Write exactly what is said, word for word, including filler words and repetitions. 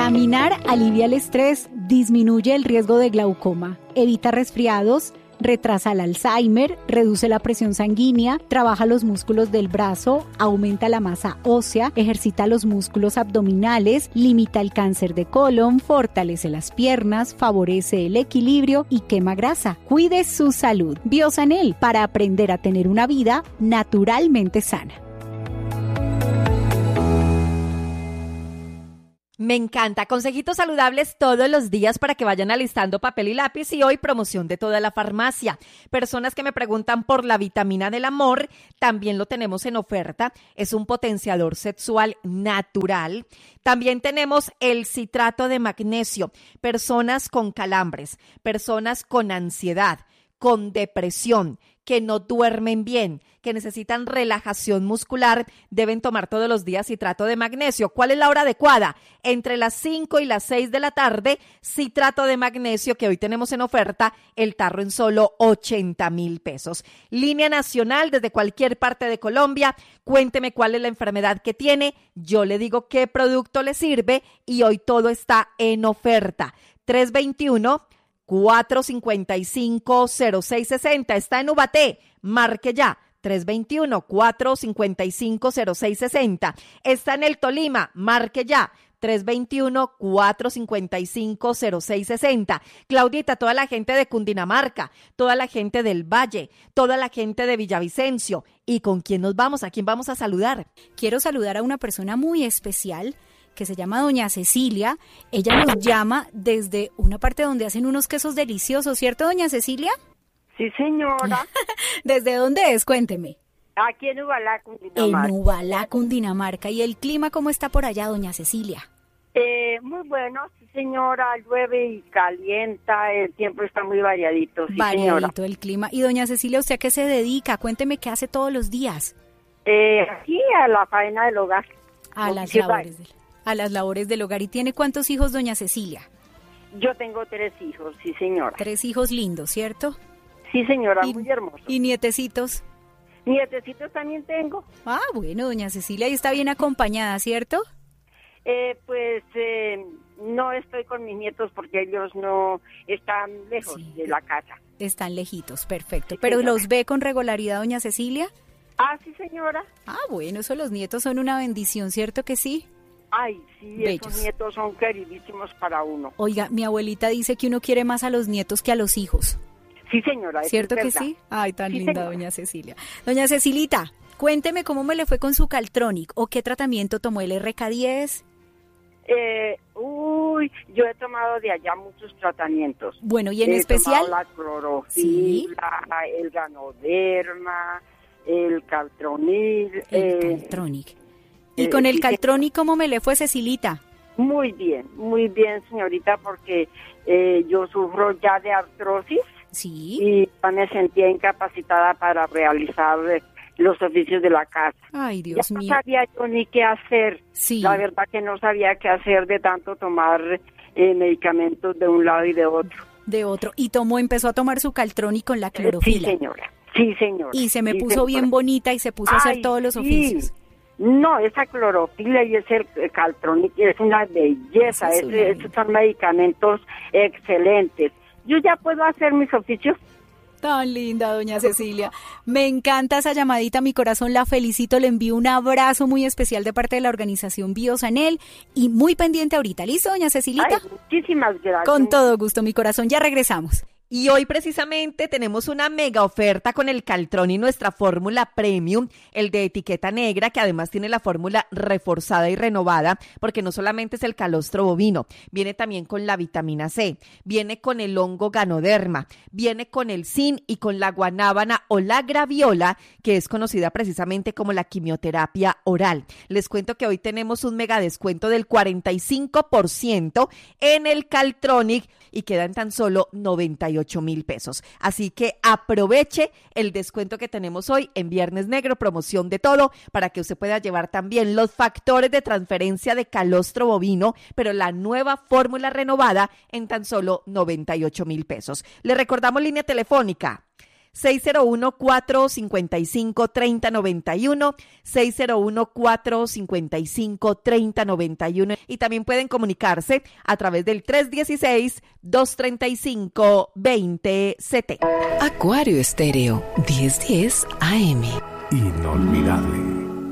Caminar alivia el estrés, disminuye el riesgo de glaucoma, evita resfriados, retrasa el Alzheimer, reduce la presión sanguínea, trabaja los músculos del brazo, aumenta la masa ósea, ejercita los músculos abdominales, limita el cáncer de colon, fortalece las piernas, favorece el equilibrio y quema grasa. Cuide su salud. Biosanel, para aprender a tener una vida naturalmente sana. Me encanta. Consejitos saludables todos los días para que vayan alistando papel y lápiz, y hoy promoción de toda la farmacia. Personas que me preguntan por la vitamina del amor, también lo tenemos en oferta. Es un potenciador sexual natural. También tenemos el citrato de magnesio. Personas con calambres, personas con ansiedad, con depresión, que no duermen bien, que necesitan relajación muscular, deben tomar todos los días citrato de magnesio. ¿Cuál es la hora adecuada? Entre las cinco y las seis de la tarde, citrato de magnesio, que hoy tenemos en oferta, el tarro en solo ochenta mil pesos. Línea nacional desde cualquier parte de Colombia. Cuénteme cuál es la enfermedad que tiene, yo le digo qué producto le sirve y hoy todo está en oferta. tres veintiuno, cuatro cincuenta y cinco, cero seis sesenta. Está en Ubaté. Marque ya. tres veintiuno, cuatro cincuenta y cinco, cero seis sesenta. Está en el Tolima. Marque ya. tres veintiuno, cuatro cincuenta y cinco, cero seis sesenta. Claudita, toda la gente de Cundinamarca, toda la gente del Valle, toda la gente de Villavicencio. ¿Y con quién nos vamos? ¿A quién vamos a saludar? Quiero saludar a una persona muy especial que se llama Doña Cecilia. Ella nos llama desde una parte donde hacen unos quesos deliciosos, ¿cierto, Doña Cecilia? Sí, señora. ¿Desde dónde es? Cuénteme. Aquí en Ubalá, Cundinamarca. En Ubalá, Cundinamarca. ¿Y el clima cómo está por allá, Doña Cecilia? Eh, muy bueno, sí, señora. Llueve y calienta, el tiempo está muy variadito, sí, variadito señora. El clima. Y Doña Cecilia, ¿usted a qué se dedica? Cuénteme qué hace todos los días. Eh, aquí a la faena del hogar. A las labores del a las labores del hogar. ¿Y tiene cuántos hijos, Doña Cecilia? Yo tengo tres hijos, sí, señora. Tres hijos lindos, ¿cierto? Sí, señora, y, muy hermosos. ¿Y nietecitos? Nietecitos también tengo. Ah, bueno, Doña Cecilia, y está bien acompañada, ¿cierto? Eh, pues eh, no estoy con mis nietos porque ellos no están lejos sí, de la casa. Están lejitos, perfecto. Sí, ¿pero señora, los ve con regularidad, Doña Cecilia? Ah, sí, señora. Ah, bueno, eso los nietos son una bendición, ¿cierto que sí? Ay, sí, bellos. Esos nietos son queridísimos para uno. Oiga, mi abuelita dice que uno quiere más a los nietos que a los hijos. Sí, señora. ¿Cierto que sí? Ay, tan sí, linda, señora. Doña Cecilia. Doña Cecilita, cuénteme cómo me le fue con su Caltronic o qué tratamiento tomó el R K diez. Eh, uy, yo he tomado de allá muchos tratamientos. Bueno, y en he especial... la clorofila, ¿sí? El ganoderma, el Caltronic. El eh, Caltronic. ¿Y con el Caltronic cómo me le fue, Cecilita? Muy bien, muy bien, señorita, porque eh, yo sufro ya de artrosis. Sí. Y me sentía incapacitada para realizar los oficios de la casa. Ay, Dios ya mío. No sabía yo ni qué hacer. Sí. La verdad que no sabía qué hacer de tanto tomar eh, medicamentos de un lado y de otro. De otro. Y tomó, empezó a tomar su Caltronic con la clorofila. Sí, señora. Sí, señora. Y se me sí, puso señora. bien bonita y se puso Ay, a hacer todos los sí. oficios. No, esa clorofila y ese Caltronic es una belleza. Es una es, esos son medicamentos excelentes. Yo ya puedo hacer mis oficios. Tan linda, doña Cecilia. Me encanta esa llamadita, mi corazón, la felicito, le envío un abrazo muy especial de parte de la organización Biosanel y muy pendiente ahorita. ¿Listo, doña Cecilita? Ay, muchísimas gracias. Con todo gusto, mi corazón, ya regresamos. Y hoy precisamente tenemos una mega oferta con el Caltronic, nuestra fórmula premium, el de etiqueta negra, que además tiene la fórmula reforzada y renovada, porque no solamente es el calostro bovino, viene también con la vitamina C, viene con el hongo ganoderma, viene con el zinc y con la guanábana o la graviola, que es conocida precisamente como la quimioterapia oral. Les cuento que hoy tenemos un mega descuento del cuarenta y cinco por ciento en el Caltronic y quedan tan solo noventa y ocho mil pesos. Así que aproveche el descuento que tenemos hoy en Viernes Negro, promoción de todo, para que usted pueda llevar también los factores de transferencia de calostro bovino, pero la nueva fórmula renovada en tan solo noventa y ocho mil pesos. Le recordamos línea telefónica seis cero uno, cuatro cinco cinco, tres cero nueve uno, seis cero uno, cuatro cinco cinco, tres cero nueve uno, y también pueden comunicarse a través del tres uno seis, dos tres cinco, dos cero siete. Acuario Estéreo, diez diez A M. Inolvidable.